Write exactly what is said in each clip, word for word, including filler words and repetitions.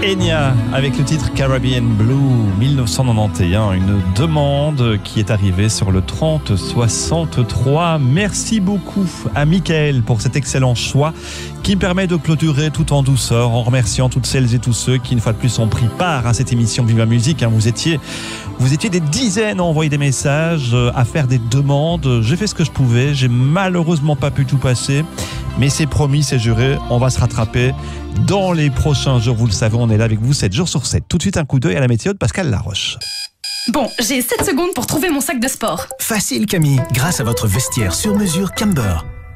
Enya avec le titre Caribbean Blue mille neuf cent quatre-vingt-onze, une demande qui est arrivée sur le trente soixante-trois. Merci beaucoup à Mickaël pour cet excellent choix qui me permet de clôturer tout en douceur en remerciant toutes celles et tous ceux qui une fois de plus ont pris part à cette émission Vive la Musique. Vous étiez, vous étiez des dizaines à envoyer des messages, à faire des demandes. J'ai fait ce que je pouvais, j'ai malheureusement pas pu tout passer, mais c'est promis, c'est juré, on va se rattraper dans les prochains jours. Vous le savez, on est là avec vous sept jours sur sept. Tout de suite un coup d'œil à la météo de Pascal Laroche. Bon, j'ai sept secondes pour trouver mon sac de sport. Facile Camille, grâce à votre vestiaire sur mesure Camber.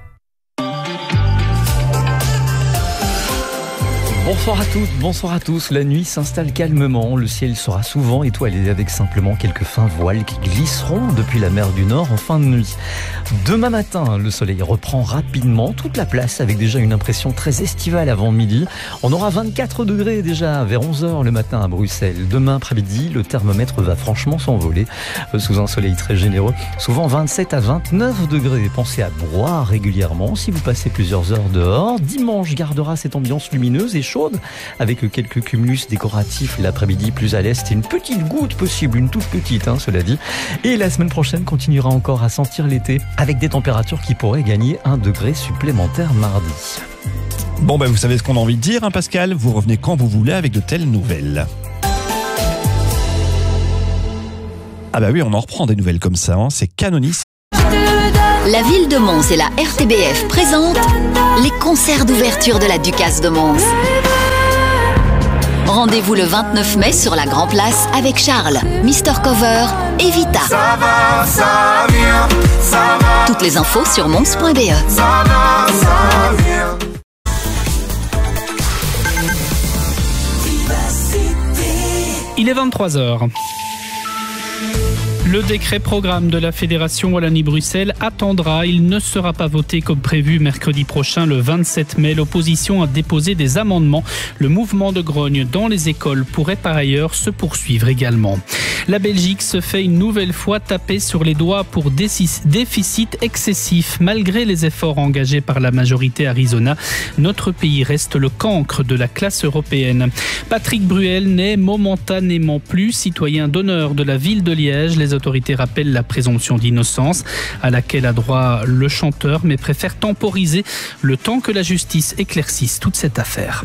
Bonsoir à toutes, bonsoir à tous. La nuit s'installe calmement, le ciel sera souvent étoilé avec simplement quelques fins voiles qui glisseront depuis la mer du Nord en fin de nuit. Demain matin, le soleil reprend rapidement toute la place avec déjà une impression très estivale avant midi. On aura vingt-quatre degrés déjà vers onze heures le matin à Bruxelles. Demain après-midi, le thermomètre va franchement s'envoler sous un soleil très généreux. Souvent vingt-sept à vingt-neuf degrés. Pensez à boire régulièrement si vous passez plusieurs heures dehors. Dimanche gardera cette ambiance lumineuse et chaude avec quelques cumulus décoratifs l'après-midi plus à l'est et une petite goutte possible, une toute petite hein, cela dit. Et la semaine prochaine continuera encore à sentir l'été avec des températures qui pourraient gagner un degré supplémentaire mardi. Bon ben vous savez ce qu'on a envie de dire hein, Pascal, vous revenez quand vous voulez avec de telles nouvelles. Ah bah oui, on en reprend des nouvelles comme ça, hein. C'est Canonis. La ville de Mons et la R T B F présentent les concerts d'ouverture de la Ducasse de Mons. Rendez-vous le vingt-neuf mai sur la Grand Place avec Charles, Mister Cover et Vita. Ça va, ça vient, ça va. Toutes les infos sur mons point b e. Ça va, ça vient. Il est vingt-trois heures. Le décret programme de la Fédération Wallonie-Bruxelles attendra. Il ne sera pas voté comme prévu mercredi prochain, le vingt-sept mai. L'opposition a déposé des amendements. Le mouvement de grogne dans les écoles pourrait par ailleurs se poursuivre également. La Belgique se fait une nouvelle fois taper sur les doigts pour déficit excessif. Malgré les efforts engagés par la majorité Arizona, notre pays reste le cancre de la classe européenne. Patrick Bruel n'est momentanément plus citoyen d'honneur de la ville de Liège. Les autorités rappellent la présomption d'innocence à laquelle a droit le chanteur, mais préfèrent temporiser le temps que la justice éclaircisse toute cette affaire.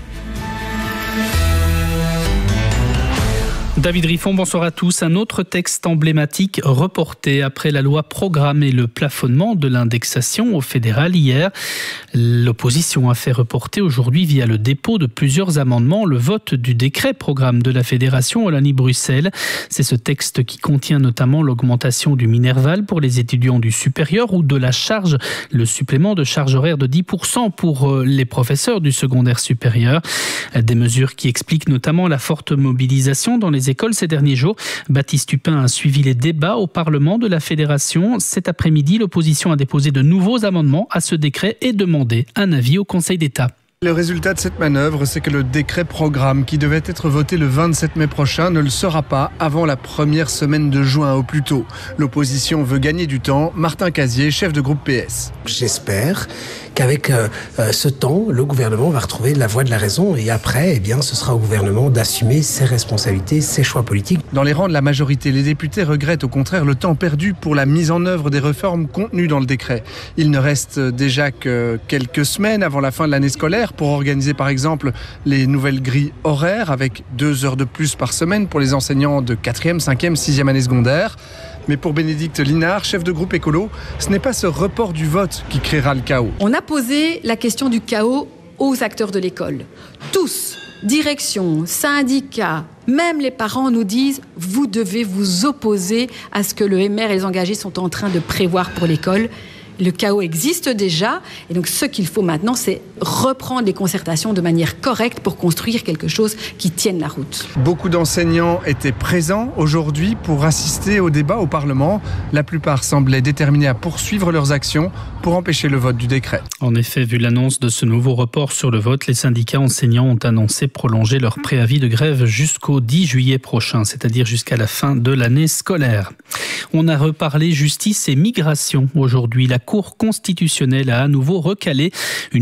David Riffon, bonsoir à tous. Un autre texte emblématique reporté après la loi programme et le plafonnement de l'indexation au fédéral hier. L'opposition a fait reporter aujourd'hui via le dépôt de plusieurs amendements le vote du décret programme de la Fédération Wallonie-Bruxelles. C'est ce texte qui contient notamment l'augmentation du Minerval pour les étudiants du supérieur ou de la charge, le supplément de charge horaire de dix pour cent pour les professeurs du secondaire supérieur. Des mesures qui expliquent notamment la forte mobilisation dans les écoles ces derniers jours. Baptiste Tupin a suivi les débats au Parlement de la Fédération. Cet après-midi, l'opposition a déposé de nouveaux amendements à ce décret et demandé un avis au Conseil d'État. Le résultat de cette manœuvre, c'est que le décret programme qui devait être voté le vingt-sept mai prochain ne le sera pas avant la première semaine de juin au plus tôt. L'opposition veut gagner du temps. Martin Casier, chef de groupe P S. J'espère qu'avec euh, ce temps, le gouvernement va retrouver la voie de la raison et après, eh bien, ce sera au gouvernement d'assumer ses responsabilités, ses choix politiques. Dans les rangs de la majorité, les députés regrettent au contraire le temps perdu pour la mise en œuvre des réformes contenues dans le décret. Il ne reste déjà que quelques semaines avant la fin de l'année scolaire pour organiser par exemple les nouvelles grilles horaires avec deux heures de plus par semaine pour les enseignants de quatrième, cinquième, sixième année secondaire. Mais pour Bénédicte Linard, chef de groupe écolo, ce n'est pas ce report du vote qui créera le chaos. On a posé la question du chaos aux acteurs de l'école. Tous, direction, syndicats, même les parents nous disent « vous devez vous opposer à ce que le M R et les engagés sont en train de prévoir pour l'école ». Le chaos existe déjà et donc ce qu'il faut maintenant, c'est reprendre les concertations de manière correcte pour construire quelque chose qui tienne la route. Beaucoup d'enseignants étaient présents aujourd'hui pour assister au débat au Parlement. La plupart semblaient déterminés à poursuivre leurs actions pour empêcher le vote du décret. En effet, vu l'annonce de ce nouveau report sur le vote, les syndicats enseignants ont annoncé prolonger leur préavis de grève jusqu'au dix juillet prochain, c'est-à-dire jusqu'à la fin de l'année scolaire. On a reparlé justice et migration aujourd'hui. La Cour constitutionnelle a à nouveau recalé une politique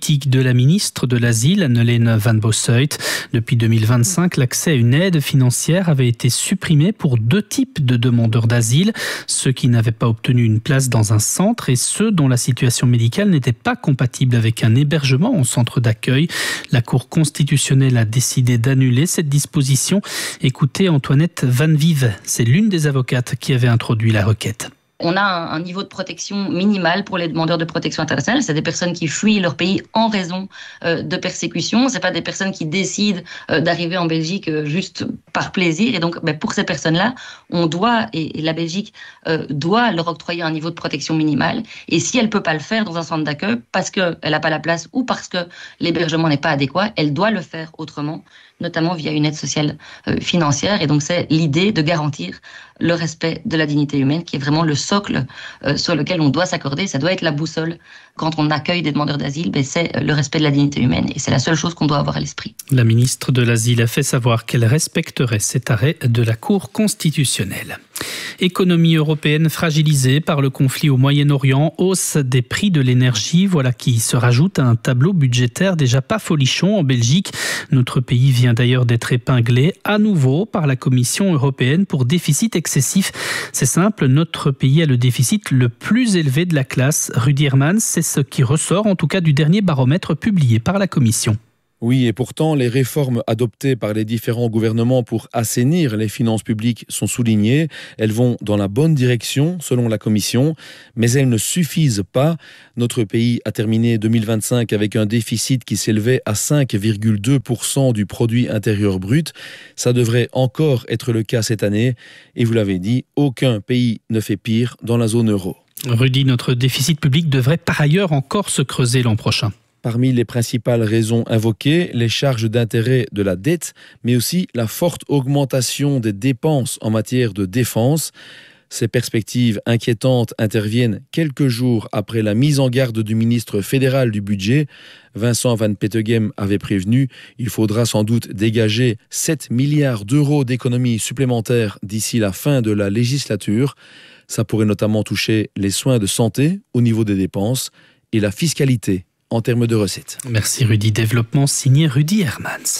politique de la ministre de l'Asile, Anne-Hélène Van Bossuyt. Depuis deux mille vingt-cinq, l'accès à une aide financière avait été supprimé pour deux types de demandeurs d'asile, ceux qui n'avaient pas obtenu une place dans un centre et ceux dont la situation médicale n'était pas compatible avec un hébergement en centre d'accueil. La Cour constitutionnelle a décidé d'annuler cette disposition. Écoutez Antoinette Van Vive, c'est l'une des avocates qui avait introduit la requête. On a un, un niveau de protection minimal pour les demandeurs de protection internationale. C'est des personnes qui fuient leur pays en raison euh, de persécution. C'est pas des personnes qui décident euh, d'arriver en Belgique euh, juste par plaisir. Et donc, ben, pour ces personnes-là, on doit, et, et la Belgique euh, doit leur octroyer un niveau de protection minimal. Et si elle peut pas le faire dans un centre d'accueil parce qu'elle n'a pas la place ou parce que l'hébergement n'est pas adéquat, elle doit le faire autrement, notamment via une aide sociale euh, financière. Et donc, c'est l'idée de garantir le respect de la dignité humaine, qui est vraiment le socle euh, sur lequel on doit s'accorder. Ça doit être la boussole. Quand on accueille des demandeurs d'asile, ben, c'est le respect de la dignité humaine. Et c'est la seule chose qu'on doit avoir à l'esprit. La ministre de l'Asile a fait savoir qu'elle respecterait cet arrêt de la Cour constitutionnelle. Économie européenne fragilisée par le conflit au Moyen-Orient, hausse des prix de l'énergie, voilà qui se rajoute à un tableau budgétaire déjà pas folichon en Belgique. Notre pays vient d'ailleurs d'être épinglé à nouveau par la Commission européenne pour déficit excessif. C'est simple, notre pays a le déficit le plus élevé de la classe. Rudy Hermans, c'est ce qui ressort en tout cas du dernier baromètre publié par la Commission. Oui, et pourtant, les réformes adoptées par les différents gouvernements pour assainir les finances publiques sont soulignées. Elles vont dans la bonne direction, selon la Commission, mais elles ne suffisent pas. Notre pays a terminé deux mille vingt-cinq avec un déficit qui s'élevait à cinq virgule deux pour cent du produit intérieur brut. Ça devrait encore être le cas cette année. Et vous l'avez dit, aucun pays ne fait pire dans la zone euro. Rudy, notre déficit public devrait par ailleurs encore se creuser l'an prochain. Parmi les principales raisons invoquées, les charges d'intérêt de la dette, mais aussi la forte augmentation des dépenses en matière de défense. Ces perspectives inquiétantes interviennent quelques jours après la mise en garde du ministre fédéral du budget. Vincent Van Peteghem avait prévenu, il faudra sans doute dégager sept milliards d'euros d'économies supplémentaires d'ici la fin de la législature. Ça pourrait notamment toucher les soins de santé au niveau des dépenses et la fiscalité en termes de recettes. Merci Rudy. Développement signé Rudy Hermans.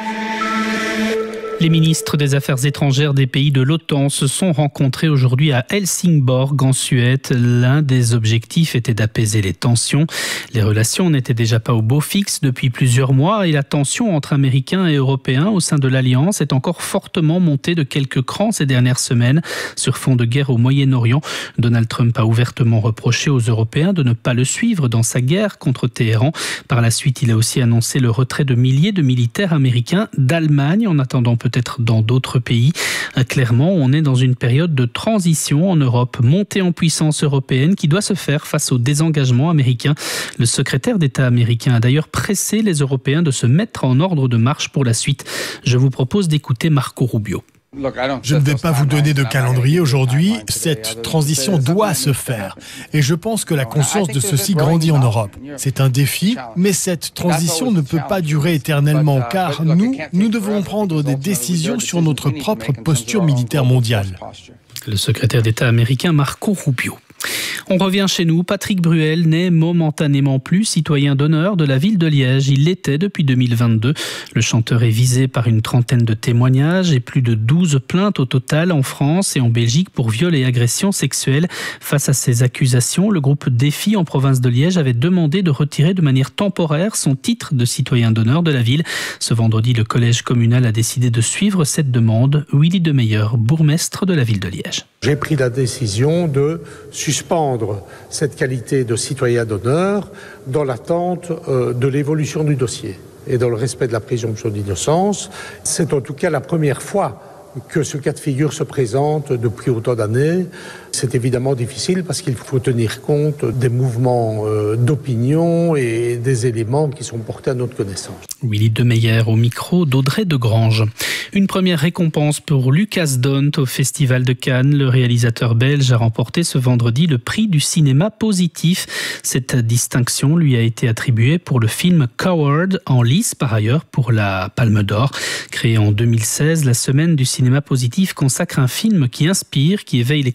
Les ministres des Affaires étrangères des pays de l'OTAN se sont rencontrés aujourd'hui à Helsingborg, en Suède. L'un des objectifs était d'apaiser les tensions. Les relations n'étaient déjà pas au beau fixe depuis plusieurs mois et la tension entre Américains et Européens au sein de l'Alliance est encore fortement montée de quelques crans ces dernières semaines. Sur fond de guerre au Moyen-Orient, Donald Trump a ouvertement reproché aux Européens de ne pas le suivre dans sa guerre contre Téhéran. Par la suite, il a aussi annoncé le retrait de milliers de militaires américains d'Allemagne en attendant peut-être peut-être dans d'autres pays. Clairement, on est dans une période de transition en Europe, montée en puissance européenne qui doit se faire face au désengagement américain. Le secrétaire d'État américain a d'ailleurs pressé les Européens de se mettre en ordre de marche pour la suite. Je vous propose d'écouter Marco Rubio. Je ne vais pas vous donner de calendrier aujourd'hui, cette transition doit se faire. Et je pense que la conscience de ceci grandit en Europe. C'est un défi, mais cette transition ne peut pas durer éternellement, car nous, nous devons prendre des décisions sur notre propre posture militaire mondiale. Le secrétaire d'État américain Marco Rubio. On revient chez nous. Patrick Bruel n'est momentanément plus citoyen d'honneur de la ville de Liège. Il l'était depuis deux mille vingt-deux. Le chanteur est visé par une trentaine de témoignages et plus de douze plaintes au total en France et en Belgique pour viol et agression sexuelle. Face à ces accusations, le groupe Défi en province de Liège avait demandé de retirer de manière temporaire son titre de citoyen d'honneur de la ville. Ce vendredi, le collège communal a décidé de suivre cette demande. Willy Demeyer, bourgmestre de la ville de Liège. J'ai pris la décision de suspendre cette qualité de citoyen d'honneur dans l'attente euh, de l'évolution du dossier et dans le respect de la présomption d'innocence. C'est en tout cas la première fois que ce cas de figure se présente depuis autant d'années. C'est évidemment difficile parce qu'il faut tenir compte des mouvements euh, d'opinion et des éléments qui sont portés à notre connaissance. Willy Demeyer au micro d'Audrey de Grange. Une première récompense pour Lucas Dont au Festival de Cannes. Le réalisateur belge a remporté ce vendredi le prix du cinéma positif. Cette distinction lui a été attribuée pour le film Coward, en lice par ailleurs pour la Palme d'Or. Créé en deux mille seize, la semaine du cinéma positif consacre un film qui inspire, qui éveille les consciences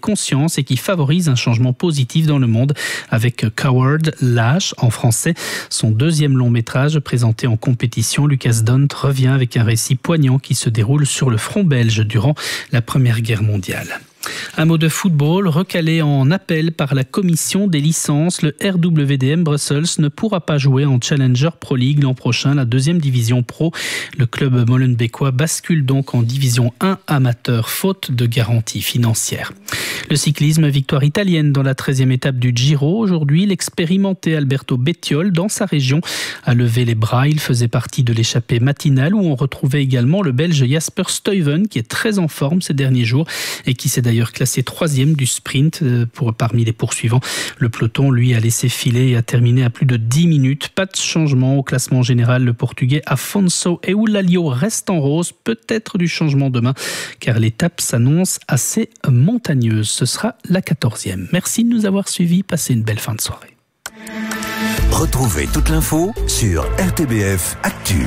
France et qui favorise un changement positif dans le monde avec Coward, Lâche en français. Son deuxième long métrage présenté en compétition, Lucas Dont revient avec un récit poignant qui se déroule sur le front belge durant la Première Guerre mondiale. Un mot de football, recalé en appel par la commission des licences, le R W D M Brussels ne pourra pas jouer en Challenger Pro League l'an prochain, la deuxième division pro. Le club molenbeekois bascule donc en division un amateur, faute de garantie financière. Le cyclisme, victoire italienne dans la treizième étape du Giro. Aujourd'hui, l'expérimenté Alberto Bettiol, dans sa région, a levé les bras. Il faisait partie de l'échappée matinale où on retrouvait également le Belge Jasper Stuyven, qui est très en forme ces derniers jours et qui s'est d'ailleurs classé troisième du sprint pour, parmi les poursuivants. Le peloton, lui, a laissé filer et a terminé à plus de dix minutes. Pas de changement au classement général. Le Portugais Afonso Eulalio reste en rose. Peut-être du changement demain, car l'étape s'annonce assez montagneuse. Ce sera la quatorzième. Merci de nous avoir suivis. Passez une belle fin de soirée. Retrouvez toute l'info sur R T B F Actu.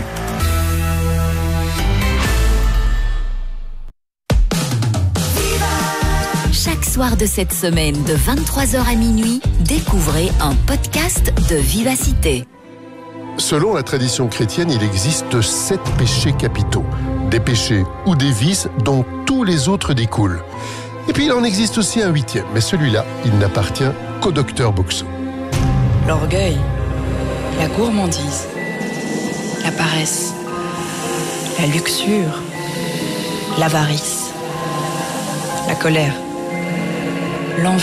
Chaque soir de cette semaine, de vingt-trois heures à minuit, découvrez un podcast de Vivacité. Selon la tradition chrétienne, il existe sept péchés capitaux. Des péchés ou des vices dont tous les autres découlent. Et puis il en existe aussi un huitième, mais celui-là, il n'appartient qu'au docteur Boxo. L'orgueil, la gourmandise, la paresse, la luxure, l'avarice, la colère, l'envie.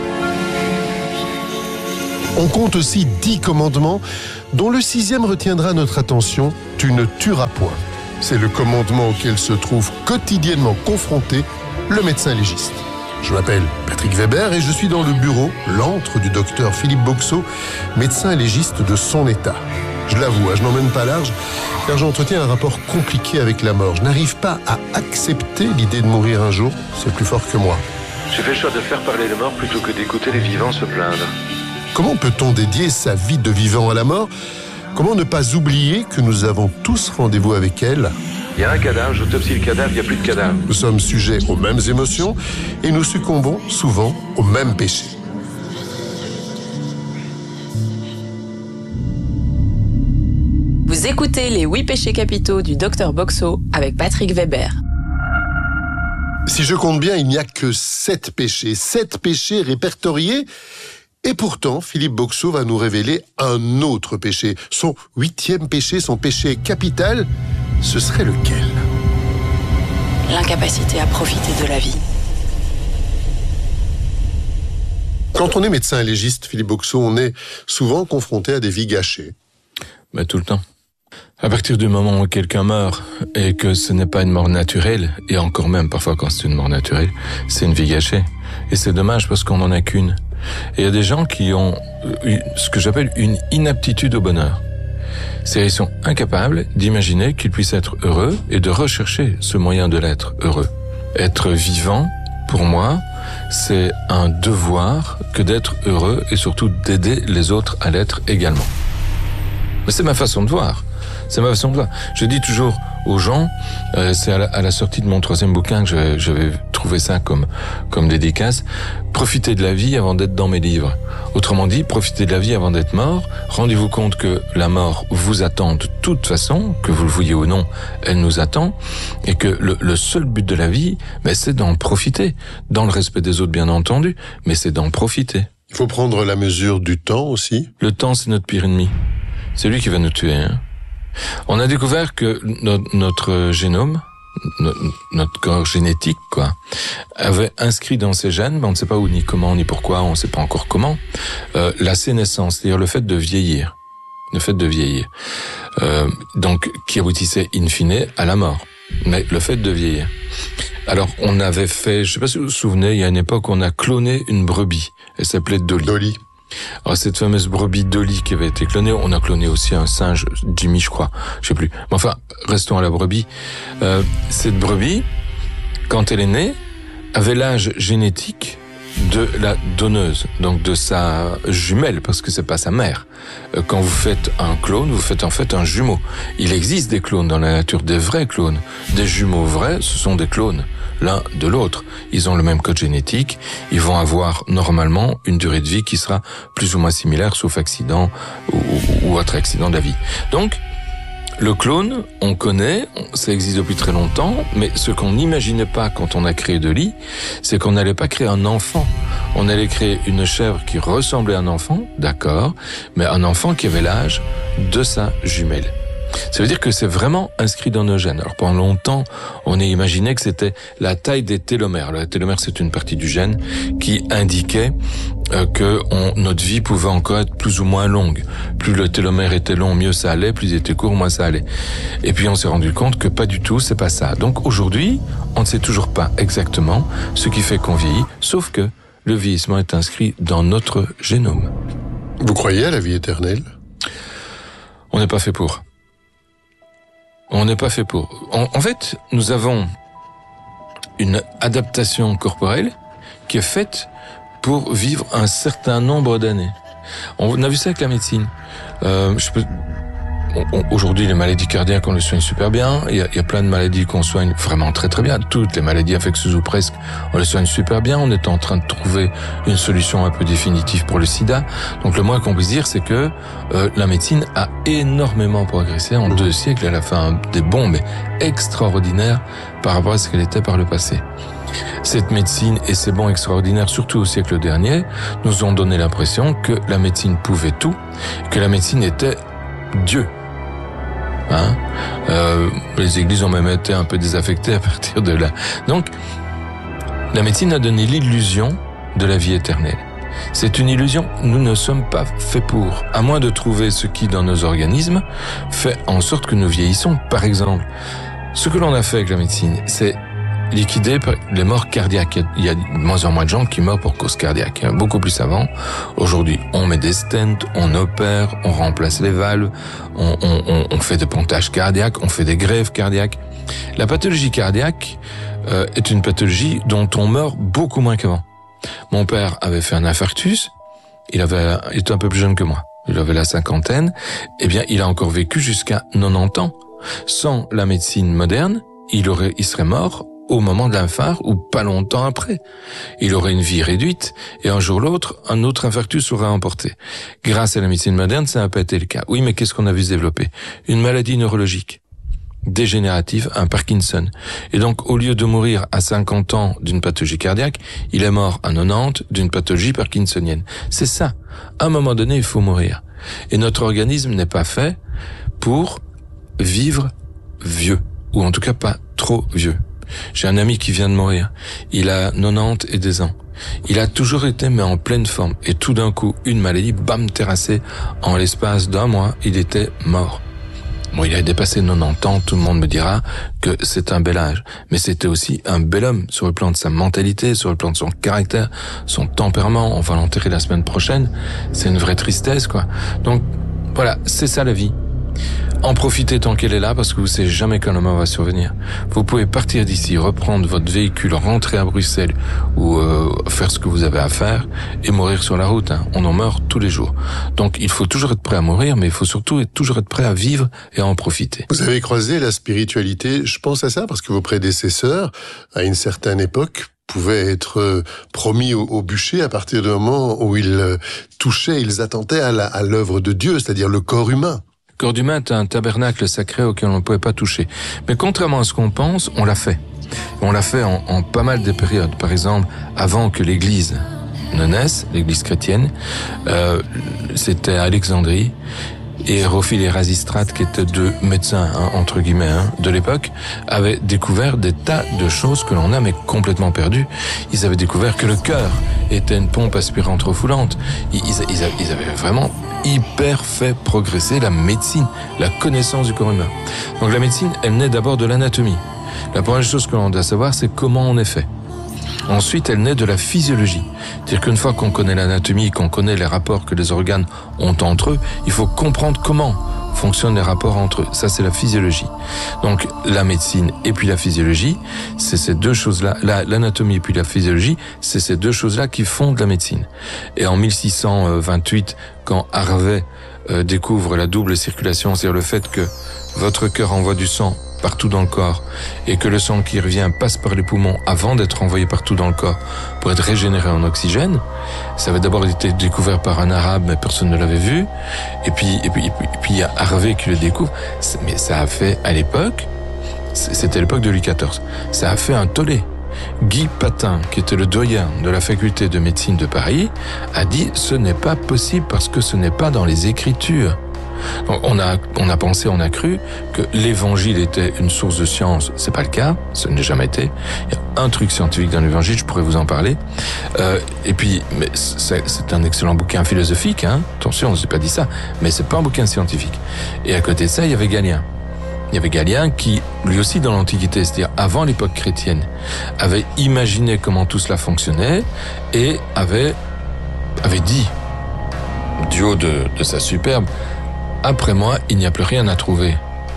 On compte aussi dix commandements, dont le sixième retiendra notre attention, tu ne tueras point. C'est le commandement auquel se trouve quotidiennement confronté le médecin légiste. Je m'appelle Patrick Weber et je suis dans le bureau, l'antre du docteur Philippe Boxo, médecin légiste de son état. Je l'avoue, je n'emmène pas large, car j'entretiens un rapport compliqué avec la mort. Je n'arrive pas à accepter l'idée de mourir un jour, c'est plus fort que moi. J'ai fait le choix de faire parler les morts plutôt que d'écouter les vivants se plaindre. Comment peut-on dédier sa vie de vivant à la mort ? Comment ne pas oublier que nous avons tous rendez-vous avec elle ? Il y a un cadavre, j'autopsie le cadavre, il n'y a plus de cadavre. Nous sommes sujets aux mêmes émotions et nous succombons souvent aux mêmes péchés. Vous écoutez les huit péchés capitaux du docteur Boxo avec Patrick Weber. Si je compte bien, il n'y a que sept péchés, sept péchés répertoriés. Et pourtant, Philippe Boxo va nous révéler un autre péché. Son huitième péché, son péché capital, ce serait lequel ? L'incapacité à profiter de la vie. Quand on est médecin légiste, Philippe Boxo, on est souvent confronté à des vies gâchées. Ben, tout le temps. À partir du moment où quelqu'un meurt et que ce n'est pas une mort naturelle, et encore même parfois quand c'est une mort naturelle, c'est une vie gâchée. Et c'est dommage parce qu'on n'en a qu'une. Et il y a des gens qui ont ce que j'appelle une inaptitude au bonheur. C'est-à-dire qu'ils sont incapables d'imaginer qu'ils puissent être heureux et de rechercher ce moyen de l'être heureux. Être vivant, pour moi, c'est un devoir que d'être heureux et surtout d'aider les autres à l'être également. Mais c'est ma façon de voir. C'est ma façon de voir. Je dis toujours aux gens, euh, c'est à la, à la sortie de mon troisième bouquin que j'avais, j'avais trouvé ça comme, comme dédicace, profitez de la vie avant d'être dans mes livres. Autrement dit, profitez de la vie avant d'être mort. Rendez-vous compte que la mort vous attend de toute façon, que vous le vouliez ou non, elle nous attend, et que le, le seul but de la vie, ben, c'est d'en profiter, dans le respect des autres bien entendu, mais c'est d'en profiter. Il faut prendre la mesure du temps aussi. Le temps, c'est notre pire ennemi. C'est lui qui va nous tuer, hein. On a découvert que notre, notre génome, notre, notre corps génétique, quoi, avait inscrit dans ses gènes, mais on ne sait pas où, ni comment, ni pourquoi, on ne sait pas encore comment, euh, la sénescence, c'est-à-dire le fait de vieillir, le fait de vieillir, euh, donc qui aboutissait in fine à la mort, mais le fait de vieillir. Alors on avait fait, je ne sais pas si vous vous souvenez, il y a une époque on a cloné une brebis, elle s'appelait Dolly. Dolly. Alors cette fameuse brebis Dolly qui avait été clonée, on a cloné aussi un singe, Jimmy je crois, je sais plus. Mais enfin, restons à la brebis. Euh, cette brebis, quand elle est née, avait l'âge génétique de la donneuse, donc de sa jumelle, parce que c'est pas sa mère. Euh, quand vous faites un clone, vous faites en fait un jumeau. Il existe des clones dans la nature, des vrais clones. Des jumeaux vrais, ce sont des clones. l'un de l'autre. Ils ont le même code génétique, ils vont avoir normalement une durée de vie qui sera plus ou moins similaire, sauf accident ou, ou autre accident de la vie. Donc, le clone, on connaît, ça existe depuis très longtemps, mais ce qu'on n'imaginait pas quand on a créé Dolly, c'est qu'on n'allait pas créer un enfant. On allait créer une chèvre qui ressemblait à un enfant, d'accord, mais un enfant qui avait l'âge de sa jumelle. Ça veut dire que c'est vraiment inscrit dans nos gènes. Alors pendant longtemps, on a imaginé que c'était la taille des télomères. Le télomère, c'est une partie du gène qui indiquait euh, que on, notre vie pouvait encore être plus ou moins longue. Plus le télomère était long, mieux ça allait. Plus il était court, moins ça allait. Et puis on s'est rendu compte que pas du tout, c'est pas ça. Donc aujourd'hui, on ne sait toujours pas exactement ce qui fait qu'on vieillit, sauf que le vieillissement est inscrit dans notre génome. Vous croyez à la vie éternelle ? On n'est pas fait pour. On n'est pas fait pour. En, en fait, nous avons une adaptation corporelle qui est faite pour vivre un certain nombre d'années. On a vu ça avec la médecine. Euh, je peux... Aujourd'hui, les maladies cardiaques, on les soigne super bien. Il y, a, il y a plein de maladies qu'on soigne vraiment très très bien. Toutes les maladies infectieuses ou presque, on les soigne super bien. On est en train de trouver une solution un peu définitive pour le sida. Donc le moins qu'on puisse dire, c'est que euh, la médecine a énormément progressé. En deux siècles, elle a fait un, des bons, mais extraordinaires par rapport à ce qu'elle était par le passé. Cette médecine et ces bons extraordinaires, surtout au siècle dernier, nous ont donné l'impression que la médecine pouvait tout, que la médecine était Dieu. Hein euh, les églises ont même été un peu désaffectées à partir de là. Donc, la médecine a donné l'illusion de la vie éternelle. C'est une illusion, nous ne sommes pas faits pour, à moins de trouver ce qui, dans nos organismes, fait en sorte que nous vieillissons. Par exemple, ce que l'on a fait avec la médecine, c'est liquider les morts cardiaques. Il y a de moins en moins de gens qui meurent pour cause cardiaque. Beaucoup plus avant. Aujourd'hui, on met des stents, on opère, on remplace les valves, on, on, on fait des pontages cardiaques, on fait des greffes cardiaques. La pathologie cardiaque euh, est une pathologie dont on meurt beaucoup moins qu'avant. Mon père avait fait un infarctus. Il avait, il était un peu plus jeune que moi. Il avait la cinquantaine. Eh bien, il a encore vécu jusqu'à quatre-vingt-dix ans. Sans la médecine moderne, il aurait, il serait mort au moment de l'infarct ou pas longtemps après. Il aurait une vie réduite et un jour ou l'autre, un autre infarctus aurait emporté. Grâce à la médecine moderne, ça n'a pas été le cas. Oui, mais qu'est-ce qu'on a vu se développer ? Une maladie neurologique dégénérative, un Parkinson. Et donc, au lieu de mourir à cinquante ans d'une pathologie cardiaque, il est mort à quatre-vingt-dix d'une pathologie parkinsonienne. C'est ça. À un moment donné, il faut mourir. Et notre organisme n'est pas fait pour vivre vieux. Ou en tout cas, pas trop vieux. J'ai un ami qui vient de mourir. Il a quatre-vingt-dix et des ans. Il a toujours été, mais en pleine forme. Et tout d'un coup, une maladie, bam, terrassée. En l'espace d'un mois, il était mort. Bon, il a dépassé quatre-vingt-dix ans, tout le monde me dira que c'est un bel âge. Mais c'était aussi un bel homme sur le plan de sa mentalité, sur le plan de son caractère, son tempérament. On va l'enterrer la semaine prochaine. C'est une vraie tristesse, quoi. Donc, voilà, c'est ça la vie. En profitez tant qu'elle est là, parce que vous ne savez jamais quand le mort va survenir. Vous pouvez partir d'ici, reprendre votre véhicule, rentrer à Bruxelles ou euh, faire ce que vous avez à faire et mourir sur la route. Hein. On en meurt tous les jours. Donc il faut toujours être prêt à mourir, mais il faut surtout être, toujours être prêt à vivre et à en profiter. Vous avez croisé la spiritualité, je pense à ça, parce que vos prédécesseurs, à une certaine époque, pouvaient être promis au, au bûcher à partir du moment où ils touchaient, ils attentaient à, la, à l'œuvre de Dieu, c'est-à-dire le corps humain. Le corps humain est un tabernacle sacré auquel on ne pouvait pas toucher. Mais contrairement à ce qu'on pense, on l'a fait. On l'a fait en, en pas mal de périodes. Par exemple, avant que l'Église ne naisse, l'Église chrétienne, euh, c'était à Alexandrie. Et Hérophile et Erasistrate, qui étaient deux médecins, hein, entre guillemets, hein, de l'époque, avaient découvert des tas de choses que l'on a mais complètement perdues. Ils avaient découvert que le cœur était une pompe aspirante refoulante. Ils, ils, ils, avaient, ils avaient vraiment hyper fait progresser la médecine, la connaissance du corps humain. Donc la médecine, elle naît d'abord de l'anatomie. La première chose que l'on doit savoir, c'est comment on est fait. Ensuite, elle naît de la physiologie. C'est-à-dire qu'une fois qu'on connaît l'anatomie, qu'on connaît les rapports que les organes ont entre eux, il faut comprendre comment fonctionnent les rapports entre eux. Ça, c'est la physiologie. Donc, la médecine et puis la physiologie, c'est ces deux choses-là. La, l'anatomie et puis la physiologie, c'est ces deux choses-là qui fondent la médecine. Et en mille six cent vingt-huit, quand Harvey euh, découvre la double circulation, c'est-à-dire le fait que votre cœur envoie du sang partout dans le corps et que le sang qui revient passe par les poumons avant d'être envoyé partout dans le corps pour être régénéré en oxygène. Ça avait d'abord été découvert par un arabe, mais personne ne l'avait vu. Et puis, et puis, et puis, et puis il y a Harvey qui le découvre. Mais ça a fait, à l'époque, c'était l'époque de Louis quatorze, ça a fait un tollé. Guy Patin, qui était le doyen de la faculté de médecine de Paris, a dit « ce n'est pas possible parce que ce n'est pas dans les Écritures ». On a, on a pensé, on a cru que l'évangile était une source de science. C'est pas le cas, ce n'est jamais été. Il y a un truc scientifique dans l'évangile, je pourrais vous en parler. Euh, et puis, mais c'est, c'est un excellent bouquin philosophique, hein. Attention, je n'ai pas dit ça, mais c'est pas un bouquin scientifique. Et à côté de ça, il y avait Galien. Il y avait Galien qui, lui aussi dans l'Antiquité, c'est-à-dire avant l'époque chrétienne, avait imaginé comment tout cela fonctionnait et avait, avait dit, du haut de, de sa superbe, après moi, il n'y a plus rien à trouver.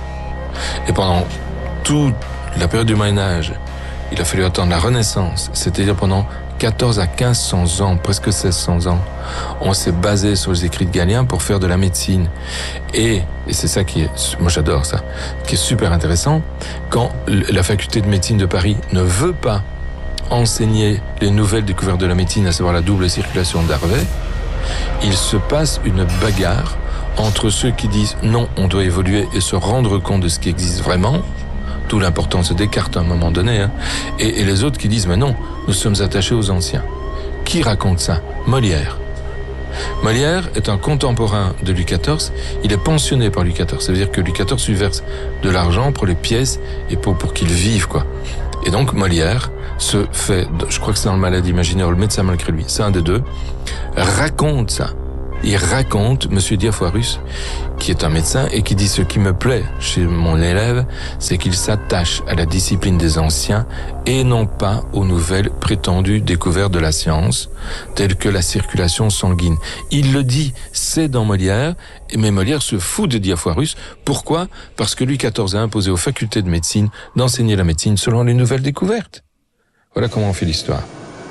Et pendant toute la période du Moyen-Âge, il a fallu attendre la Renaissance, c'est-à-dire pendant quatorze à quinze cents ans, presque seize cents ans, on s'est basé sur les écrits de Galien pour faire de la médecine. Et, et c'est ça qui est, moi j'adore ça, qui est super intéressant, quand la faculté de médecine de Paris ne veut pas enseigner les nouvelles découvertes de la médecine, à savoir la double circulation d'Harvey, il se passe une bagarre entre ceux qui disent non, on doit évoluer et se rendre compte de ce qui existe vraiment, d'où l'importance de Descartes à un moment donné, hein, et, et les autres qui disent mais non, nous sommes attachés aux anciens. Qui raconte ça? Molière. Molière est un contemporain de Louis quatorze, il est pensionné par Louis quatorze, ça veut dire que Louis quatorze lui verse de l'argent pour les pièces et pour, pour qu'il vive, quoi. Et donc Molière se fait, je crois que c'est dans le Malade imaginaire ou le Médecin malgré lui, c'est un des deux, raconte ça. Il raconte Monsieur Diafoirus, qui est un médecin et qui dit ce qui me plaît chez mon élève, c'est qu'il s'attache à la discipline des anciens et non pas aux nouvelles prétendues découvertes de la science, telles que la circulation sanguine. Il le dit, c'est dans Molière, mais Molière se fout de Diafoirus. Pourquoi? Parce que Louis quatorze a imposé aux facultés de médecine d'enseigner la médecine selon les nouvelles découvertes. Voilà comment on fait l'histoire.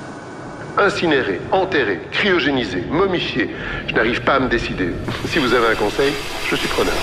Incinéré, enterré, cryogénisé, momifié. Je n'arrive pas à me décider. Si vous avez un conseil, je suis preneur.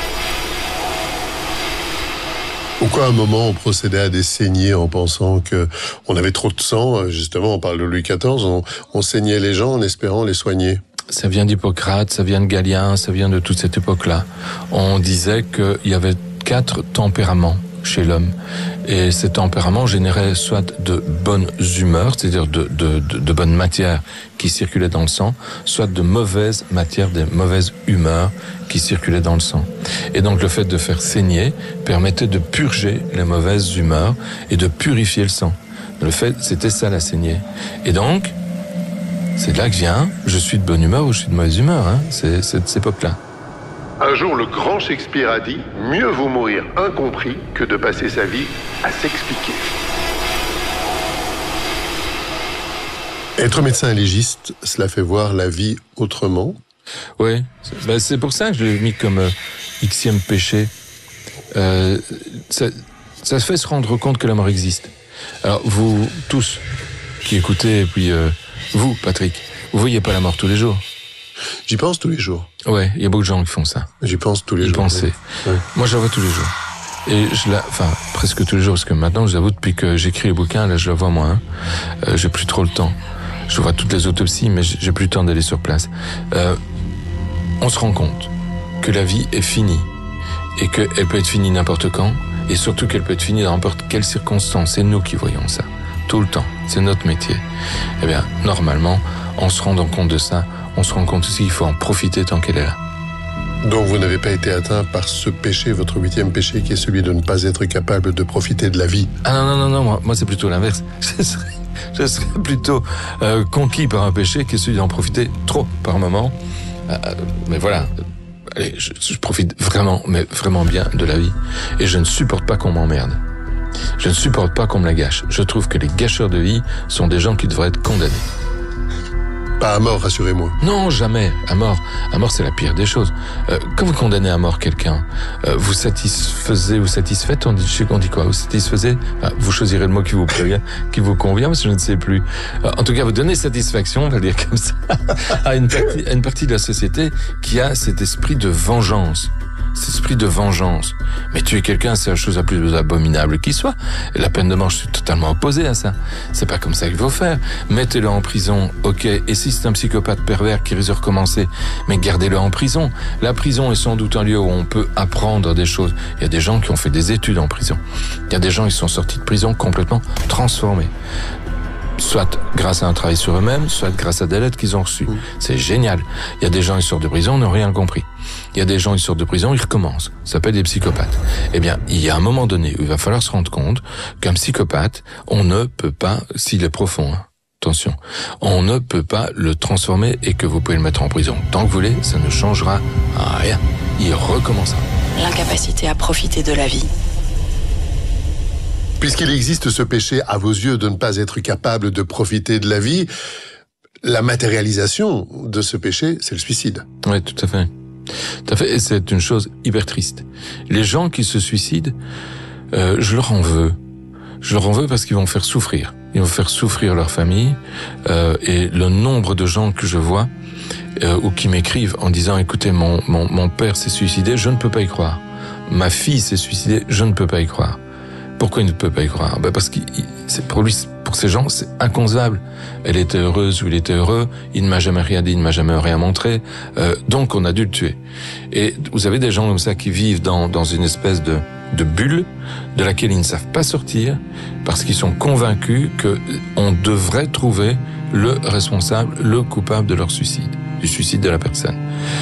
Pourquoi à un moment on procédait à des saignées en pensant que on avait trop de sang? Justement, on parle de Louis quatorze, on, on saignait les gens en espérant les soigner. Ça vient d'Hippocrate, ça vient de Galien, ça vient de toute cette époque-là. On disait qu'il y avait quatre tempéraments chez l'homme. Et ces tempéraments généraient soit de bonnes humeurs, c'est-à-dire de, de, de, de bonnes matières qui circulaient dans le sang, soit de mauvaises matières, des mauvaises humeurs qui circulaient dans le sang. Et donc le fait de faire saigner permettait de purger les mauvaises humeurs et de purifier le sang. Le fait, c'était ça la saignée. Et donc, c'est de là que vient, je suis de bonne humeur ou je suis de mauvaise humeur, hein, c'est, c'est de cette époque-là. Un jour, le grand Shakespeare a dit « Mieux vaut mourir incompris que de passer sa vie à s'expliquer ». Être médecin légiste, cela fait voir la vie autrement. Oui, c'est, ben c'est pour ça que je l'ai mis comme euh, Xème péché. Euh, ça, ça fait se rendre compte que la mort existe. Alors, vous tous qui écoutez, et puis euh, vous, Patrick, vous voyez pas la mort tous les jours. J'y pense tous les jours. Ouais, il y a beaucoup de gens qui font ça. J'y pense tous les y jours. Penser. Oui. Moi, je la vois tous les jours. Et je la, enfin, presque tous les jours, parce que maintenant, je vous avoue, depuis que j'écris les bouquins, là, je la vois moins. Euh, j'ai plus trop le temps. Je vois toutes les autopsies, mais j'ai plus le temps d'aller sur place. Euh, on se rend compte que la vie est finie. Et qu'elle peut être finie n'importe quand. Et surtout qu'elle peut être finie dans n'importe quelle circonstance. C'est nous qui voyons ça. Tout le temps. C'est notre métier. Eh bien, normalement, en se rendant compte de ça, on se rend compte aussi qu'il faut en profiter tant qu'elle est là. Donc vous n'avez pas été atteint par ce péché, votre huitième péché, qui est celui de ne pas être capable de profiter de la vie? Ah non, non, non, non, moi, moi c'est plutôt l'inverse. Je serais, je serais plutôt euh, conquis par un péché qui est celui d'en profiter trop par moment. Euh, mais voilà, allez, je, je profite vraiment, mais vraiment bien de la vie. Et je ne supporte pas qu'on m'emmerde. Je ne supporte pas qu'on me la gâche. Je trouve que les gâcheurs de vie sont des gens qui devraient être condamnés. Pas à mort, rassurez-moi. Non, jamais. À mort. À mort, c'est la pire des choses. Euh, quand vous condamnez à mort quelqu'un, euh, vous satisfaisez, vous satisfaites, on dit, je sais qu'on dit quoi, vous satisfaisez, enfin, vous choisirez le mot qui vous plaît, qui vous convient, parce que je ne sais plus. Euh, en tout cas, vous donnez satisfaction, on va le dire comme ça, à une partie, à une partie de la société qui a cet esprit de vengeance. cet esprit de vengeance. Mais tuer quelqu'un, c'est la chose la plus abominable qui soit. Et la peine de mort, je suis totalement opposé à ça. C'est pas comme ça qu'il faut faire. Mettez-le en prison, ok. Et si c'est un psychopathe pervers qui risque de recommencer, mais gardez-le en prison. La prison est sans doute un lieu où on peut apprendre des choses. Il y a des gens qui ont fait des études en prison. Il y a des gens qui sont sortis de prison complètement transformés. Soit grâce à un travail sur eux-mêmes, soit grâce à des lettres qu'ils ont reçues. C'est génial. Il y a des gens, ils sortent de prison, n'ont rien compris. Il y a des gens, ils sortent de prison, ils recommencent. Ça s'appelle des psychopathes. Eh bien, il y a un moment donné où il va falloir se rendre compte qu'un psychopathe, on ne peut pas, s'il est profond, hein, attention, on ne peut pas le transformer et que vous pouvez le mettre en prison. Tant que vous voulez, ça ne changera rien. Il recommencera. L'incapacité à profiter de la vie. Puisqu'il existe ce péché à vos yeux de ne pas être capable de profiter de la vie, la matérialisation de ce péché, c'est le suicide. Oui, tout à fait. Tout à fait. Et c'est une chose hyper triste. Les gens qui se suicident, euh, je leur en veux. Je leur en veux parce qu'ils vont faire souffrir. Ils vont faire souffrir leur famille. Euh, et le nombre de gens que je vois euh, ou qui m'écrivent en disant « Écoutez, mon, mon, mon père s'est suicidé, je ne peux pas y croire. Ma fille s'est suicidée, je ne peux pas y croire. » Pourquoi il ne peut pas y croire? Ben parce que c'est pour lui, pour ces gens, c'est inconcevable. Elle était heureuse ou il était heureux. Il ne m'a jamais rien dit, il ne m'a jamais rien montré. Euh, donc on a dû le tuer. Et vous avez des gens comme ça qui vivent dans dans une espèce de de bulle de laquelle ils ne savent pas sortir parce qu'ils sont convaincus que on devrait trouver le responsable, le coupable de leur suicide, du suicide de la personne.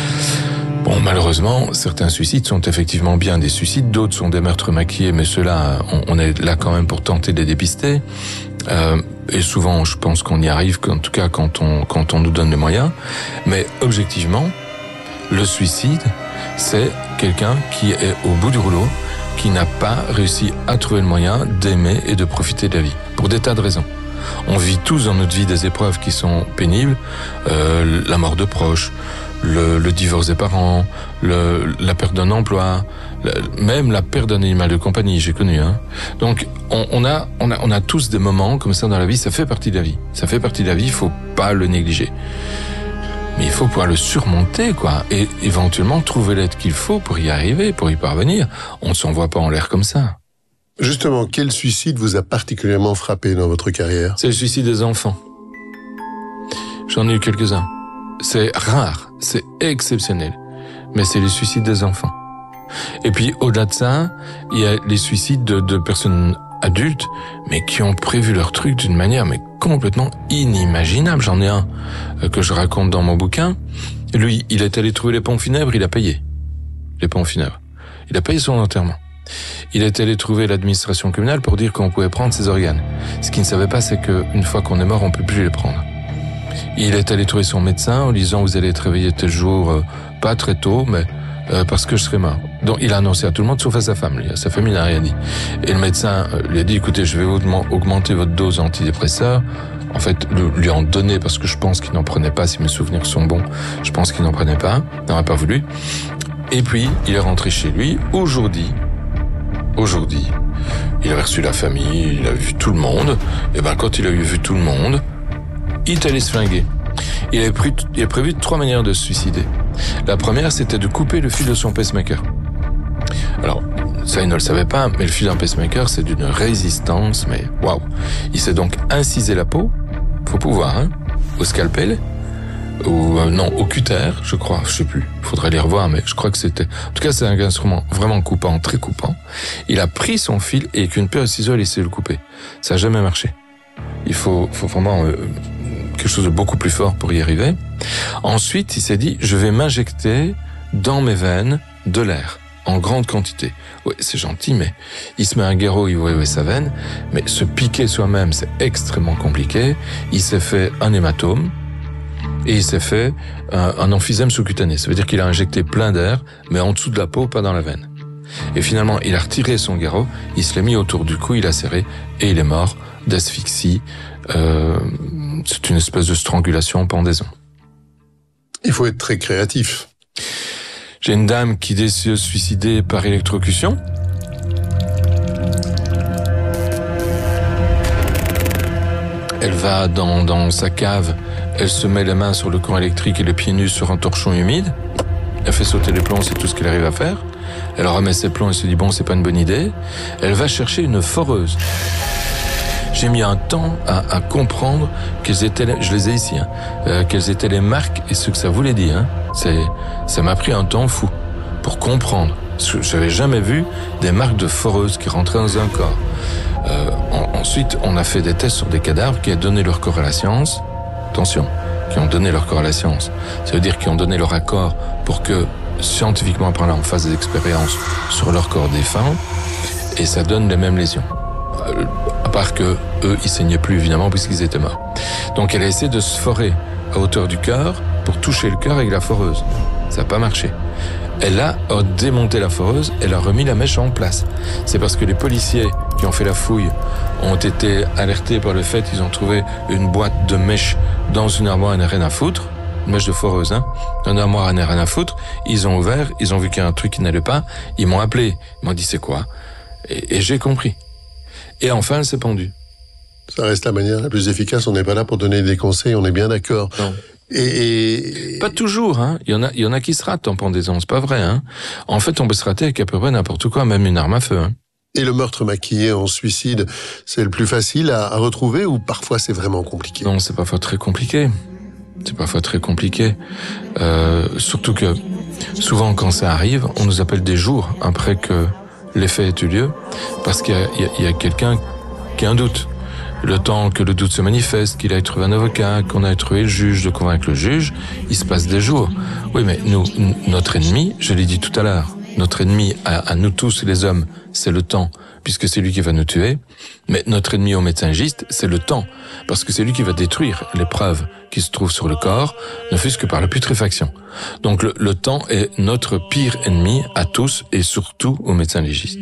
Bon, malheureusement, certains suicides sont effectivement bien des suicides, d'autres sont des meurtres maquillés, mais ceux-là, on, on est là quand même pour tenter de les dépister. Euh, et souvent, je pense qu'on y arrive, en tout cas quand on quand on nous donne les moyens. Mais objectivement, le suicide, c'est quelqu'un qui est au bout du rouleau, qui n'a pas réussi à trouver le moyen d'aimer et de profiter de la vie, pour des tas de raisons. On vit tous dans notre vie des épreuves qui sont pénibles, euh, la mort de proches, Le, le divorce des parents, le, la perte d'un emploi, le, même la perte d'un animal de compagnie, j'ai connu. Hein. Donc, on, on a, on a, on a tous des moments comme ça dans la vie. Ça fait partie de la vie. Ça fait partie de la vie. Il faut pas le négliger. Mais il faut pouvoir le surmonter, quoi, et éventuellement trouver l'aide qu'il faut pour y arriver, pour y parvenir. On ne s'envoie pas en l'air comme ça. Justement, quel suicide vous a particulièrement frappé dans votre carrière? C'est le suicide des enfants. J'en ai eu quelques-uns. C'est rare, c'est exceptionnel, mais c'est les suicides des enfants. Et puis au-delà de ça, il y a les suicides de, de personnes adultes, mais qui ont prévu leur truc d'une manière mais complètement inimaginable. J'en ai un euh, que je raconte dans mon bouquin. Lui, il est allé trouver les pompes funèbres, il a payé les pompes funèbres. Il a payé son enterrement. Il est allé trouver l'administration communale pour dire qu'on pouvait prendre ses organes. Ce qu'il ne savait pas, c'est qu'une fois qu'on est mort, on peut plus les prendre. Il est allé trouver son médecin en lui disant « Vous allez être réveillé tel jour, euh, pas très tôt, mais euh, parce que je serai mort. » Donc il a annoncé à tout le monde, sauf à sa femme. Lui. Sa famille n'a rien dit. Et le médecin euh, lui a dit « Écoutez, je vais augmenter votre dose antidépresseur. » En fait, le, lui en donner parce que je pense qu'il n'en prenait pas, si mes souvenirs sont bons. Je pense qu'il n'en prenait pas, n'aurait pas voulu. Et puis, il est rentré chez lui. Aujourd'hui, aujourd'hui, il a reçu la famille, il a vu tout le monde. Et ben quand il a eu vu tout le monde, il est allé se flinguer. Il avait, pris, il a prévu trois manières de se suicider. La première, c'était de couper le fil de son pacemaker. Alors, ça, il ne le savait pas, mais le fil d'un pacemaker, c'est d'une résistance, mais waouh. Il s'est donc incisé la peau, faut pouvoir, hein, au scalpel, ou euh, non, au cutter, je crois, je sais plus. Il faudrait les revoir, mais je crois que c'était... En tout cas, c'est un instrument vraiment coupant, très coupant. Il a pris son fil et avec une paire de ciseaux, il a essayé de le couper. Ça n'a jamais marché. Il faut, faut vraiment... Euh, quelque chose de beaucoup plus fort pour y arriver. Ensuite, il s'est dit, je vais m'injecter dans mes veines de l'air, en grande quantité. Oui, c'est gentil, mais il se met un guéro, il voit sa veine, mais se piquer soi-même, c'est extrêmement compliqué. Il s'est fait un hématome, et il s'est fait un, un emphysème sous-cutané. Ça veut dire qu'il a injecté plein d'air, mais en dessous de la peau, pas dans la veine. Et finalement, il a retiré son guéro, il se l'est mis autour du cou, il a serré, et il est mort d'asphyxie. Euh, c'est une espèce de strangulation, pendaison. Il faut être très créatif. J'ai une dame qui décide de se suicider par électrocution. Elle va dans, dans sa cave, elle se met les mains sur le courant électrique et les pieds nus sur un torchon humide. Elle fait sauter les plombs, c'est tout ce qu'elle arrive à faire. Elle remet ses plans et se dit bon, c'est pas une bonne idée. Elle va chercher une foreuse. J'ai mis un temps à, à comprendre quelles étaient, les, je les ai ici, hein, euh, quelles étaient les marques et ce que ça voulait dire. Hein. C'est, ça m'a pris un temps fou pour comprendre. J'avais jamais vu des marques de foreuse qui rentraient dans un corps. Euh, en, ensuite, on a fait des tests sur des cadavres qui ont donné leur corps à la science. Attention, qui ont donné leur corps à la science. Ça veut dire qu'ils ont donné leur accord pour que, scientifiquement parlant, on fasse des expériences sur leur corps défunt, et ça donne les mêmes lésions. Euh, à part que eux, ils saignaient plus, évidemment, puisqu'ils étaient morts. Donc elle a essayé de se forer à hauteur du cœur pour toucher le cœur avec la foreuse. Ça n'a pas marché. Elle a démonté la foreuse, elle a remis la mèche en place. C'est parce que les policiers qui ont fait la fouille ont été alertés par le fait qu'ils ont trouvé une boîte de mèches dans une armoire, elle n'a rien à foutre. Une mèche de foreuse, hein. Dans une armoire, elle n'a rien à foutre. Ils ont ouvert, ils ont vu qu'il y a un truc qui n'allait pas. Ils m'ont appelé. Ils m'ont dit c'est quoi? Et, et j'ai compris. Et enfin, elle s'est pendue. Ça reste la manière la plus efficace. On n'est pas là pour donner des conseils, on est bien d'accord. Non. Et, et... Pas toujours, hein. Il y en a, il y en a qui se ratent en pendaison, c'est pas vrai, hein. En fait, on peut se rater avec à peu près n'importe quoi, même une arme à feu, hein. Et le meurtre maquillé en suicide, c'est le plus facile à, à retrouver ou parfois c'est vraiment compliqué? Non, c'est parfois très compliqué. C'est parfois très compliqué. Euh, surtout que, souvent quand ça arrive, on nous appelle des jours après que les faits aient eu lieu, parce qu'il y a, il y a, il y a quelqu'un qui a un doute. Le temps que le doute se manifeste, qu'il aille trouver un avocat, qu'on aille trouver le juge, de convaincre le juge, il se passe des jours. Oui, mais nous, notre ennemi, je l'ai dit tout à l'heure, notre ennemi à, à nous tous les hommes, c'est le temps, puisque c'est lui qui va nous tuer. Mais notre ennemi au médecin légiste, c'est le temps, parce que c'est lui qui va détruire les preuves qui se trouvent sur le corps, ne fût-ce que par la putréfaction. Donc le, le temps est notre pire ennemi à tous et surtout au médecin légiste.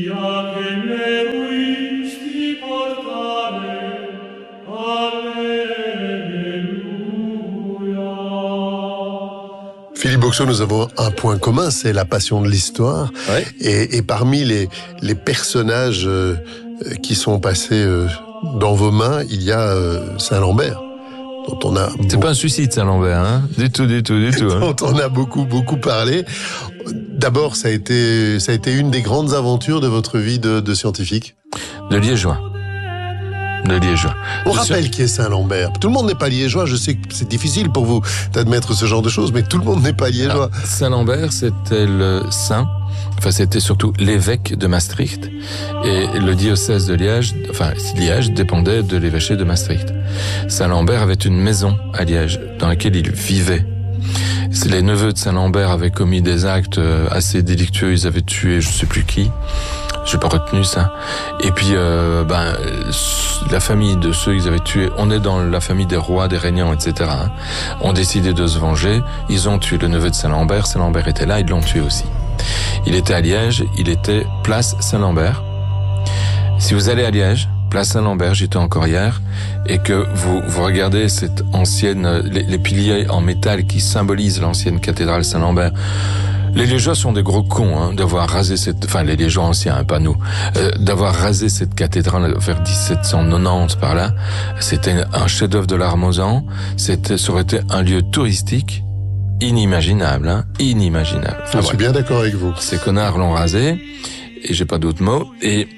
Philippe Boxeau, nous avons un point commun, c'est la passion de l'histoire. Ouais. Et, et parmi les, les personnages euh, qui sont passés euh, dans vos mains, il y a euh, Saint-Lambert, dont on a... C'est pas un suicide, Saint-Lambert, hein. Du tout, du tout, du tout. Hein. Dont on a beaucoup, beaucoup parlé. D'abord, ça a été, ça a été une des grandes aventures de votre vie de, de scientifique. De liégeois. De liégeois. On de rappelle sur... qui est Saint-Lambert. Tout le monde n'est pas liégeois. Je sais que c'est difficile pour vous d'admettre ce genre de choses, mais tout le monde n'est pas liégeois. Alors, Saint-Lambert, c'était le saint. Enfin, c'était surtout l'évêque de Maastricht. Et le diocèse de Liège, enfin, Liège dépendait de l'évêché de Maastricht. Saint-Lambert avait une maison à Liège, dans laquelle il vivait. Les neveux de Saint-Lambert avaient commis des actes assez délictueux. Ils avaient tué je sais plus qui. J'ai pas retenu ça. Et puis, euh, ben, la famille de ceux qu'ils avaient tués, on est dans la famille des rois, des régnants, et cetera, hein, ont décidé de se venger. Ils ont tué le neveu de Saint-Lambert. Saint-Lambert était là, ils l'ont tué aussi. Il était à Liège, il était place Saint-Lambert. Si vous allez à Liège, place Saint-Lambert, j'étais encore hier, et que vous, vous regardez cette ancienne, les, les piliers en métal qui symbolisent l'ancienne cathédrale Saint-Lambert. Les Liégeois sont des gros cons, hein, d'avoir rasé cette, enfin, les Liégeois anciens, hein, pas nous, euh, d'avoir rasé cette cathédrale vers dix-sept cent quatre-vingt-dix par là. C'était un chef-d'œuvre de l'art mosant. C'était, ça aurait été un lieu touristique inimaginable, hein, inimaginable. Enfin, je suis bien d'accord avec vous. Ces connards l'ont rasé, et j'ai pas d'autres mots, et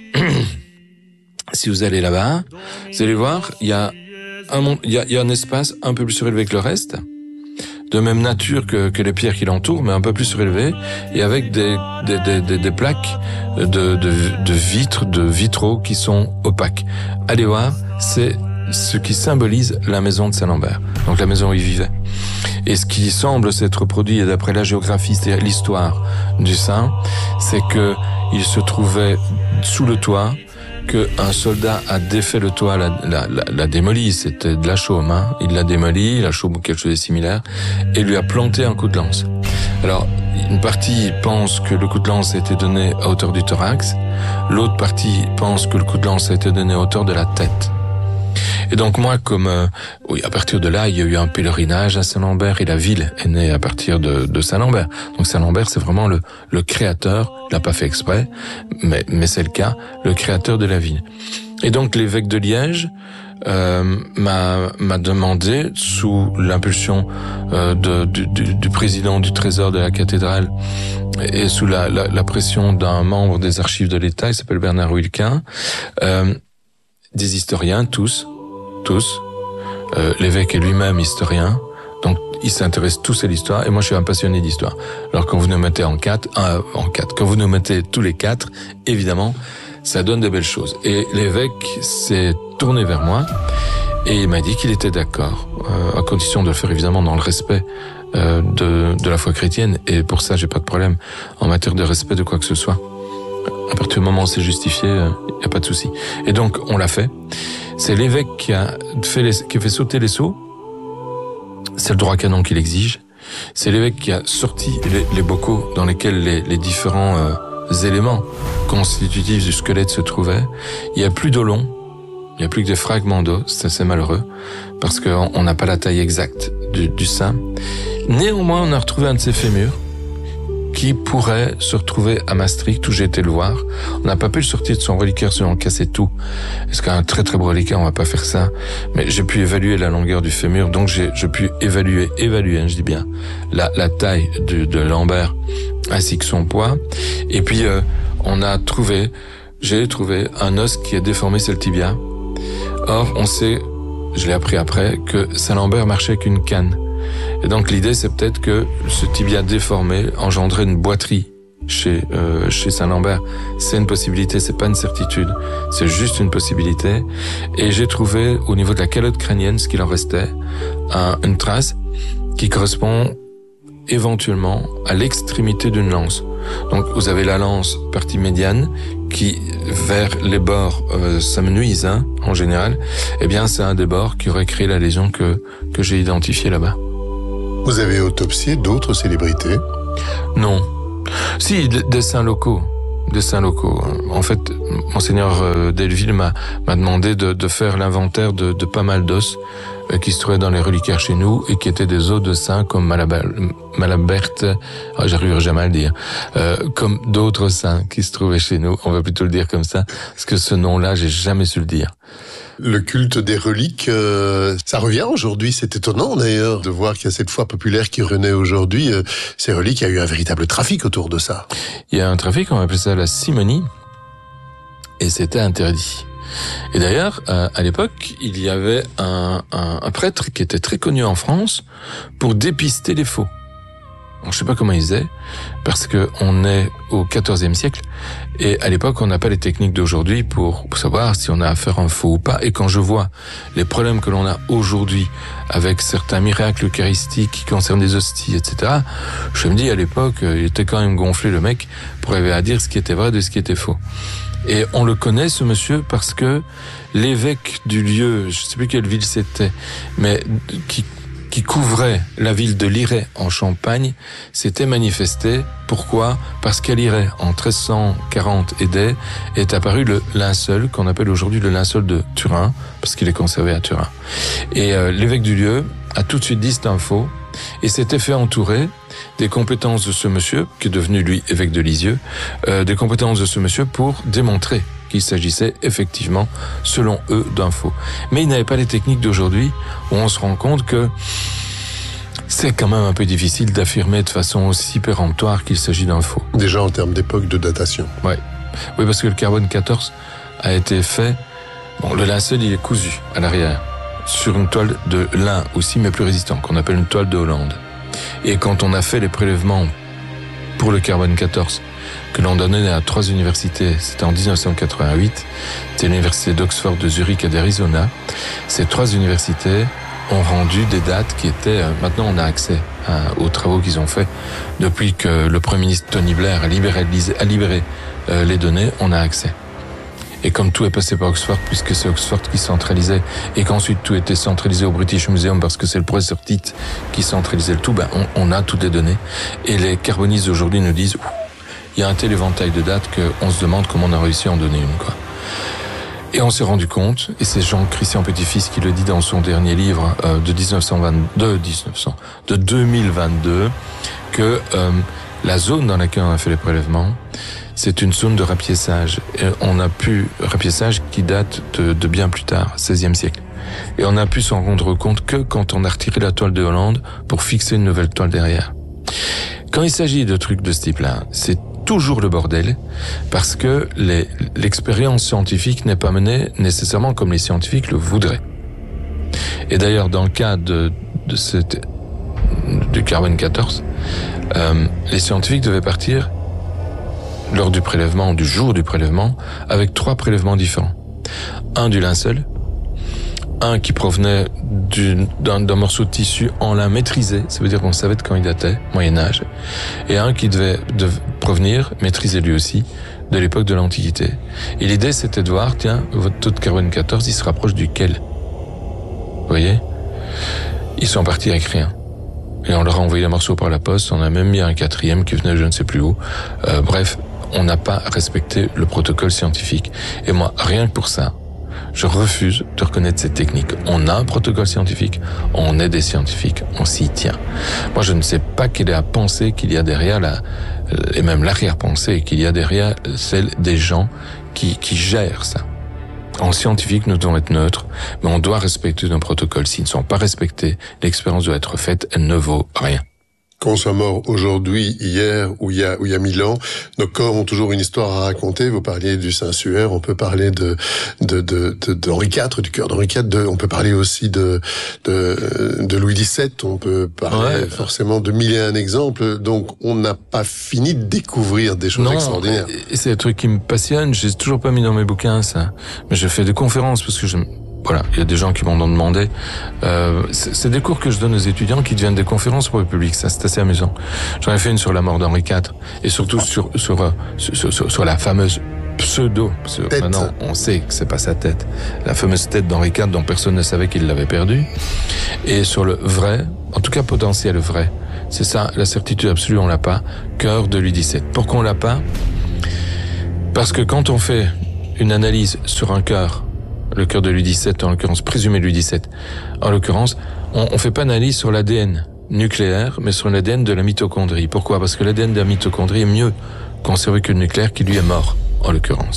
si vous allez là-bas, vous allez voir, il y a un, il y a, il y a un espace un peu plus surélevé que le reste, de même nature que, que les pierres qui l'entourent, mais un peu plus surélevées, et avec des, des, des, des, des plaques de, de, de vitres, de vitraux qui sont opaques. Allez voir, c'est ce qui symbolise la maison de Saint-Lambert, donc la maison où il vivait. Et ce qui semble s'être produit, et d'après la géographie, c'est-à-dire l'histoire du saint, c'est que il se trouvait sous le toit, qu'un soldat a défait le toit, l'a, l'a, l'a, l'a démoli, c'était de la chaume, hein. Il l'a démoli, la chaume ou quelque chose de similaire, et lui a planté un coup de lance. Alors, une partie pense que le coup de lance a été donné à hauteur du thorax, l'autre partie pense que le coup de lance a été donné à hauteur de la tête. Et donc moi, comme euh, oui, à partir de là, il y a eu un pèlerinage à Saint-Lambert et la ville est née à partir de, de Saint-Lambert. Donc Saint-Lambert, c'est vraiment le, le créateur, il l'a pas fait exprès, mais, mais c'est le cas, le créateur de la ville. Et donc l'évêque de Liège euh, m'a, m'a demandé, sous l'impulsion euh, de, du, du, du président du Trésor de la cathédrale et sous la, la, la pression d'un membre des archives de l'État, il s'appelle Bernard Wilquin, euh, des historiens, tous, tous, euh, l'évêque est lui-même historien, donc ils s'intéressent tous à l'histoire, et moi je suis un passionné d'histoire. Alors quand vous nous mettez en quatre, euh, en quatre, quand vous nous mettez tous les quatre, évidemment, ça donne de belles choses. Et l'évêque s'est tourné vers moi et il m'a dit qu'il était d'accord, euh, à condition de le faire évidemment dans le respect euh, de, de la foi chrétienne. Et pour ça, j'ai pas de problème en matière de respect de quoi que ce soit. À partir du moment où c'est justifié, il euh, n'y a pas de souci. Et donc, on l'a fait. C'est l'évêque qui a fait, les, qui a fait sauter les sceaux. C'est le droit canon qui l'exige. C'est l'évêque qui a sorti les, les bocaux dans lesquels les, les différents euh, éléments constitutifs du squelette se trouvaient. Il n'y a plus d'eau long, il n'y a plus que des fragments d'os, c'est assez malheureux, parce qu'on n'a pas la taille exacte du, du sein. Néanmoins, on a retrouvé un de ces fémurs qui pourrait se retrouver à Maastricht, où j'ai été le voir. On n'a pas pu le sortir de son reliquaire, sinon on cassait tout. Est-ce qu'un très très beau reliquaire, on va pas faire ça. Mais j'ai pu évaluer la longueur du fémur, donc j'ai, j'ai pu évaluer, évaluer, hein, je dis bien, la, la taille de, de Lambert, ainsi que son poids. Et puis, euh, on a trouvé, j'ai trouvé un os qui est déformé, c'est le tibia. Or, on sait, je l'ai appris après, que Saint-Lambert marchait avec une canne. Et donc l'idée, c'est peut-être que ce tibia déformé engendrait une boiterie chez euh, chez Saint-Lambert. C'est une possibilité, c'est pas une certitude, c'est juste une possibilité. Et j'ai trouvé au niveau de la calotte crânienne, ce qu'il en restait, un, une trace qui correspond éventuellement à l'extrémité d'une lance. Donc vous avez la lance, partie médiane, qui vers les bords euh, s'amenuise, hein, en général. Eh bien, c'est un des bords qui aurait créé la lésion que que j'ai identifiée là-bas. Vous avez autopsié d'autres célébrités? Non. Si, des saints locaux. Des saints locaux. En fait, Monseigneur euh, Delville m'a, m'a demandé de, de faire l'inventaire de, de pas mal d'os euh, qui se trouvaient dans les reliquaires chez nous et qui étaient des os de saints comme Malabert, Malabert oh, j'arriverai jamais à le dire, euh, comme d'autres saints qui se trouvaient chez nous. On va plutôt le dire comme ça, parce que ce nom-là, j'ai jamais su le dire. Le culte des reliques, euh, ça revient aujourd'hui. C'est étonnant d'ailleurs de voir qu'il y a cette foi populaire qui renaît aujourd'hui. Euh, ces reliques, il y a eu un véritable trafic autour de ça. Il y a un trafic, on appelle ça la simonie, et c'était interdit. Et d'ailleurs, euh, à l'époque, il y avait un, un, un prêtre qui était très connu en France pour dépister les faux. Alors, je sais pas comment il faisait, parce que on est au quatorzième siècle, et à l'époque, on n'a pas les techniques d'aujourd'hui pour, pour savoir si on a affaire à un faux ou pas. Et quand je vois les problèmes que l'on a aujourd'hui avec certains miracles eucharistiques qui concernent des hosties, et cetera, je me dis, à l'époque, il était quand même gonflé, le mec, pour arriver à dire ce qui était vrai de ce qui était faux. Et on le connaît, ce monsieur, parce que l'évêque du lieu, je sais plus quelle ville c'était, mais qui qui couvrait la ville de Lirey en Champagne, s'était manifesté. Pourquoi ? Parce qu'à Lirey, en treize cent quarante et des, est apparu le linceul, qu'on appelle aujourd'hui le linceul de Turin, parce qu'il est conservé à Turin. Et euh, l'évêque du lieu a tout de suite dit c'est un faux, et s'était fait entourer des compétences de ce monsieur, qui est devenu lui évêque de Lisieux, euh, des compétences de ce monsieur pour démontrer qu'il s'agissait effectivement, selon eux, d'un faux. Mais ils n'avaient pas les techniques d'aujourd'hui, où on se rend compte que c'est quand même un peu difficile d'affirmer de façon aussi péremptoire qu'il s'agit d'un faux. Déjà en termes d'époque de datation. Ouais. Oui, parce que le carbone quatorze a été fait... Bon, le linceul, il est cousu à l'arrière, sur une toile de lin aussi, mais plus résistant, qu'on appelle une toile de Hollande. Et quand on a fait les prélèvements pour le carbone quatorze, que l'on donnait à trois universités, c'était en dix-neuf cent quatre-vingt-huit, c'était l'université d'Oxford, de Zurich et d'Arizona. Ces trois universités ont rendu des dates qui étaient... Euh, maintenant, on a accès à, aux travaux qu'ils ont faits. Depuis que le Premier ministre Tony Blair a libéré, a libéré euh, les données, on a accès. Et comme tout est passé par Oxford, puisque c'est Oxford qui centralisait, et qu'ensuite tout était centralisé au British Museum parce que c'est le professeur Titt qui centralisait le tout, ben on, on a toutes les données. Et les carbonistes d'aujourd'hui nous disent, il y a un tel éventail de dates qu'on se demande comment on a réussi à en donner une, quoi. Et on s'est rendu compte, et c'est Jean-Christian Petit-Fils qui le dit dans son dernier livre euh, de dix-neuf cent vingt-deux, dix-neuf cents, de deux mille vingt-deux, que euh, la zone dans laquelle on a fait les prélèvements, c'est une zone de rapiessage. Et on a pu, rapiessage qui date de, de bien plus tard, seizième siècle. Et on a pu s'en rendre compte que quand on a retiré la toile de Hollande pour fixer une nouvelle toile derrière. Quand il s'agit de trucs de ce type-là, c'est toujours le bordel, parce que les, l'expérience scientifique n'est pas menée nécessairement comme les scientifiques le voudraient. Et d'ailleurs, dans le cas de, de cette, du carbone quatorze, euh, les scientifiques devaient partir lors du prélèvement, du jour du prélèvement, avec trois prélèvements différents. Un du linceul, un qui provenait du, d'un, d'un morceau de tissu en lin maîtrisé, ça veut dire qu'on savait de quand il datait, Moyen-Âge, et un qui devait de, provenir, maîtrisé lui aussi, de l'époque de l'Antiquité. Et l'idée, c'était de voir, tiens, votre taux de carbone quatorze, il se rapproche duquel ? Vous voyez ? Ils sont partis avec rien. Et on leur a envoyé un morceau par la poste, on a même mis un quatrième qui venait je ne sais plus où. Euh, bref, on n'a pas respecté le protocole scientifique. Et moi, rien que pour ça, je refuse de reconnaître cette technique. On a un protocole scientifique, on est des scientifiques, on s'y tient. Moi, je ne sais pas quelle est la pensée qu'il y a derrière, la, et même l'arrière-pensée qu'il y a derrière celle des gens qui, qui gèrent ça. En scientifique, nous devons être neutres, mais on doit respecter nos protocoles. S'ils ne sont pas respectés, l'expérience doit être faite, elle ne vaut rien. Qu'on soit mort aujourd'hui, hier ou il y a, ou il y a mille ans, nos corps ont toujours une histoire à raconter. Vous parliez du Saint-Suaire, on peut parler de, de, de, de, d'Henri quatre, du cœur d'Henri quatre, de, on peut parler aussi de, de, de Louis dix-sept, on peut parler ouais. forcément de mille et un exemples. Donc, on n'a pas fini de découvrir des choses non, extraordinaires. Et c'est un truc qui me passionne. J'ai toujours pas mis dans mes bouquins, ça. Mais je fais des conférences parce que je, voilà, il y a des gens qui m'en ont demandé. Euh, c'est, c'est des cours que je donne aux étudiants qui deviennent des conférences pour le public. Ça, c'est assez amusant. J'en ai fait une sur la mort d'Henri quatre et surtout sur sur sur, sur, sur la fameuse pseudo. Tête. Maintenant, on sait que c'est pas sa tête. La fameuse tête d'Henri quatre dont personne ne savait qu'il l'avait perdue. Et sur le vrai, en tout cas potentiel vrai. C'est ça, la certitude absolue, on l'a pas. Cœur de Louis dix-sept. Pourquoi on l'a pas ? Parce que quand on fait une analyse sur un cœur, le cœur de Louis dix-sept, en l'occurrence, présumé Louis dix-sept, en l'occurrence, on, on fait pas analyse sur l'A D N nucléaire, mais sur l'A D N de la mitochondrie. Pourquoi ? Parce que l'A D N de la mitochondrie est mieux conservé que le nucléaire qui lui est mort, en l'occurrence.